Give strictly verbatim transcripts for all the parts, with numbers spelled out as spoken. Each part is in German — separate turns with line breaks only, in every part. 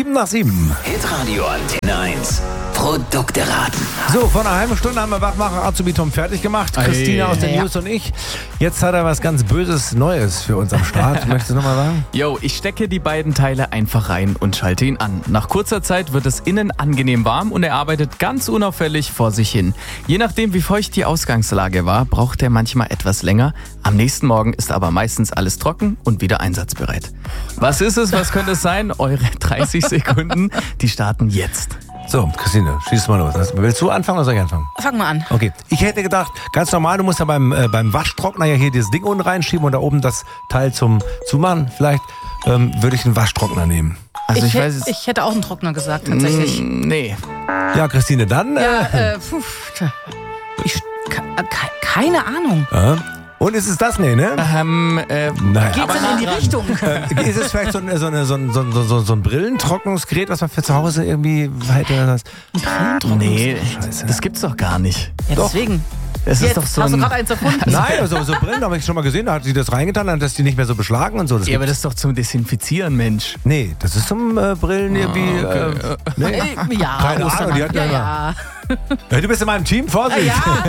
Sieben nach sieben.
Hitradio Antenne eins. Produkte raten.
So, vor einer halben Stunde haben wir Wachmacher Azubi Tom fertig gemacht.
Ei.
Christina aus den
Ja.
News und ich. Jetzt hat er was ganz Böses Neues für uns am Start. Möchtest du nochmal sagen?
Yo, ich stecke die beiden Teile einfach rein und schalte ihn an. Nach kurzer Zeit wird es innen angenehm warm und er arbeitet ganz unauffällig vor sich hin. Je nachdem, wie feucht die Ausgangslage war, braucht er manchmal etwas länger. Am nächsten Morgen ist aber meistens alles trocken und wieder einsatzbereit. Was ist es? Was könnte es sein? Eure dreißig Sekunden, die starten jetzt.
So, Christine, schieß mal los. Willst du anfangen oder soll ich anfangen?
Fang mal an.
Okay, ich hätte gedacht, ganz normal, du musst ja beim, äh, beim Waschtrockner ja hier dieses Ding unten reinschieben und da oben das Teil zum Zumachen. Vielleicht ähm, würde ich einen Waschtrockner nehmen.
Also ich,
ich,
weiß
hätte,
es.
ich hätte auch einen Trockner gesagt, tatsächlich.
Mm, nee.
Ja, Christine, dann... Äh,
Ja, äh, puh, ich, ke- ke- keine Ahnung.
äh, und ist es das? Nee, ne?
Ähm, äh,
Nein.
Geht's denn in die Richtung?
Äh, ist es vielleicht so ein, so, eine, so, ein, so, ein, so, ein, so ein Brillentrocknungsgerät, was man für zu Hause irgendwie weiter... Das,
nee,
Scheiße.
das gibt's doch gar nicht.
Ja,
Doch.
deswegen.
Es ist
Jetzt
doch so
hast du
ein...
gerade eins erfunden.
Nein, also so Brillen habe ich schon mal gesehen, da hat sie das reingetan, dann, dass die nicht mehr so beschlagen und so. Das
Ja, aber das ist doch zum Desinfizieren, Mensch.
nee, das ist zum äh, Brillen irgendwie... Äh, nee.
Äh, Ja,
Keine Ahnung,
Ostermann.
die hat ja
ja,
immer-
ja.
Ja, du bist in meinem Team, Vorsicht!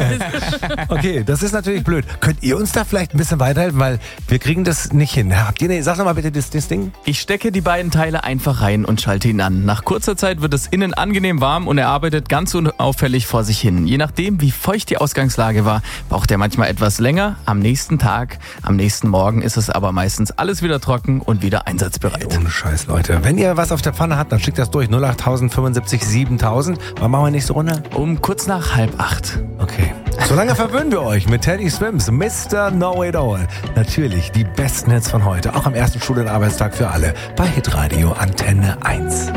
Ja,
Okay, das ist natürlich blöd. Könnt ihr uns da vielleicht ein bisschen weiterhelfen, weil wir kriegen das nicht hin. Habt ihr, ne, sag doch mal bitte das, das Ding.
Ich stecke die beiden Teile einfach rein und schalte ihn an. Nach kurzer Zeit wird es innen angenehm warm und er arbeitet ganz unauffällig vor sich hin. Je nachdem, wie feucht die Ausgangslage war, braucht er manchmal etwas länger. Am nächsten Tag, am nächsten Morgen ist es aber meistens alles wieder trocken und wieder einsatzbereit.
Ohne Scheiß, Leute. Wenn ihr was auf der Pfanne habt, dann schickt das durch. null acht fünfundsiebzig siebentausend. Wann machen wir nächste Runde?
Um kurz nach halb acht.
Okay. Solange verwöhnen wir euch mit Teddy Swims, Mister Know It All. Natürlich die besten Hits von heute, auch am ersten Schul- und Arbeitstag für alle bei Hitradio Antenne eins.